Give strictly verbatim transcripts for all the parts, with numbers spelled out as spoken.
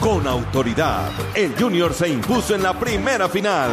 Con autoridad, el Junior se impuso en la primera final.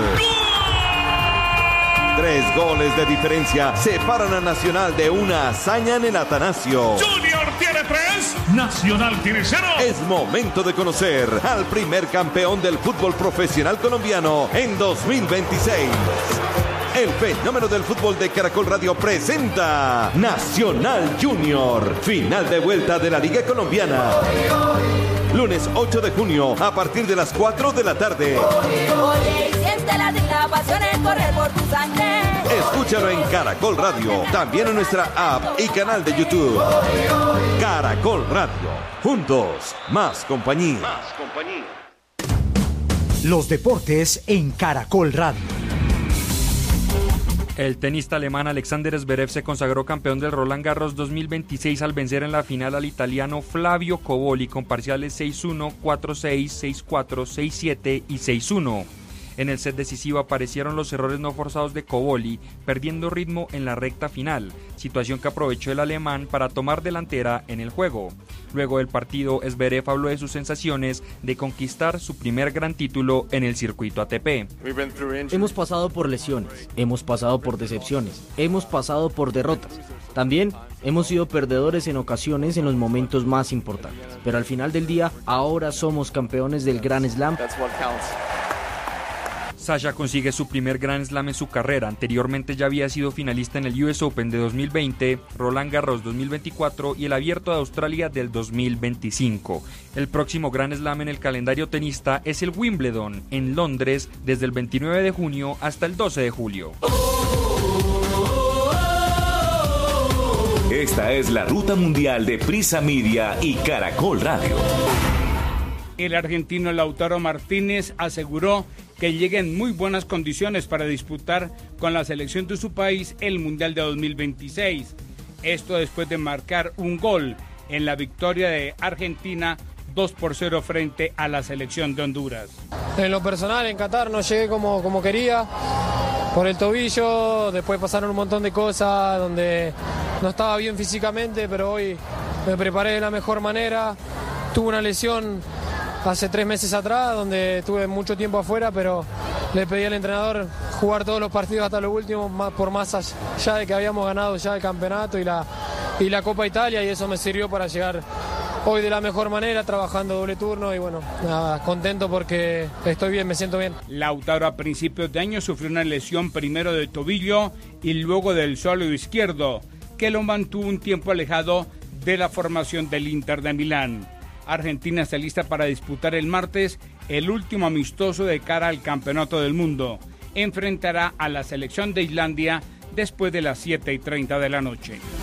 Tres goles de diferencia separan a Nacional de una hazaña en el Atanasio. Junior tiene tres, Nacional tiene cero. Es momento de conocer al primer campeón del fútbol profesional colombiano en dos mil veintiséis. El fenómeno del fútbol de Caracol Radio presenta Nacional Junior, final de vuelta de la Liga Colombiana. Lunes ocho de junio a partir de las cuatro de la tarde. Oye, siente la, la pasión en correr por tu sangre. Escúchalo en Caracol Radio, también en nuestra app y canal de YouTube. Caracol Radio, juntos, más compañía. Más compañía. Los deportes en Caracol Radio. El tenista alemán Alexander Zverev se consagró campeón del Roland Garros dos mil veintiséis al vencer en la final al italiano Flavio Cobolli con parciales seis uno, cuatro seis, seis cuatro, seis siete y seis uno. En el set decisivo aparecieron los errores no forzados de Cobolli, perdiendo ritmo en la recta final, situación que aprovechó el alemán para tomar delantera en el juego. Luego del partido, Zverev habló de sus sensaciones de conquistar su primer gran título en el circuito A T P. Hemos pasado por lesiones, hemos pasado por decepciones, hemos pasado por derrotas. También hemos sido perdedores en ocasiones en los momentos más importantes. Pero al final del día, ahora somos campeones del Grand Slam. Sasha consigue su primer Grand Slam en su carrera. Anteriormente ya había sido finalista en el U S Open de dos mil veinte, Roland Garros dos mil veinticuatro y el Abierto de Australia del dos mil veinticinco. El próximo Grand Slam en el calendario tenista es el Wimbledon, en Londres, desde el veintinueve de junio hasta el doce de julio. Esta es la ruta mundial de Prisa Media y Caracol Radio. El argentino Lautaro Martínez aseguró que llega en muy buenas condiciones para disputar con la selección de su país el Mundial de dos mil veintiséis. Esto después de marcar un gol en la victoria de Argentina dos por cero frente a la selección de Honduras. En lo personal, en Qatar no llegué como, como quería, por el tobillo, después pasaron un montón de cosas donde no estaba bien físicamente, pero hoy me preparé de la mejor manera. Tuve una lesión hace tres meses atrás, donde estuve mucho tiempo afuera, pero le pedí al entrenador jugar todos los partidos hasta lo último, más, por más allá de que habíamos ganado ya el campeonato y la, y la Copa Italia, y eso me sirvió para llegar hoy de la mejor manera, trabajando doble turno, y bueno, nada, contento porque estoy bien, me siento bien. Lautaro a principios de año sufrió una lesión primero del tobillo y luego del sólido izquierdo, que lo mantuvo un tiempo alejado de la formación del Inter de Milán. Argentina está lista para disputar el martes el último amistoso de cara al Campeonato del Mundo. Enfrentará a la selección de Islandia después de las siete y treinta de la noche.